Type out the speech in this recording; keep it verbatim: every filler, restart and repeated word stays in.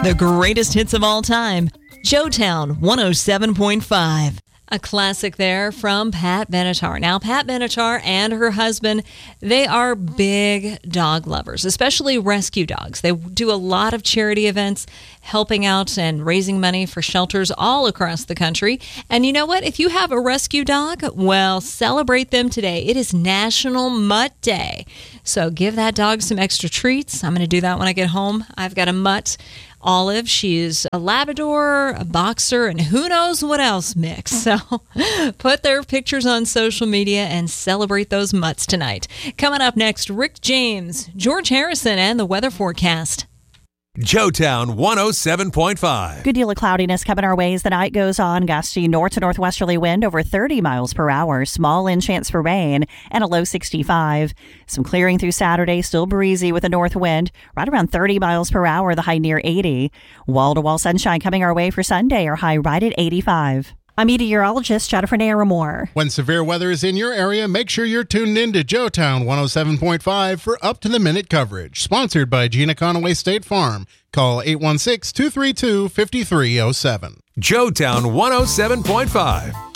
The greatest hits of all time. Joetown one oh seven point five. A classic there from Pat Benatar. Now, Pat Benatar and her husband, they are big dog lovers, especially rescue dogs. They do a lot of charity events, helping out and raising money for shelters all across the country. And you know what? If you have a rescue dog, well, celebrate them today. It is National Mutt Day. So give that dog some extra treats. I'm going to do that when I get home. I've got a mutt. Olive, she's a Labrador, a boxer, and who knows what else mix. So put their pictures on social media and celebrate those mutts tonight. Coming up next, Rick James, George Harrison, and the weather forecast. Joetown one oh seven point five. Good deal of cloudiness coming our way as the night goes on. Gusty north to northwesterly wind over thirty miles per hour. Small in chance for rain and a low sixty-five. Some clearing through Saturday. Still breezy with a north wind right around thirty miles per hour. The high near eighty. Wall-to-wall sunshine coming our way for Sunday. Our high right at eighty-five. I'm meteorologist Jennifer Naramore. When severe weather is in your area, make sure you're tuned in to Joetown one oh seven point five for up-to-the-minute coverage. Sponsored by Gina Conaway State Farm. Call eight one six, two three two, five three zero seven. Joetown one oh seven point five.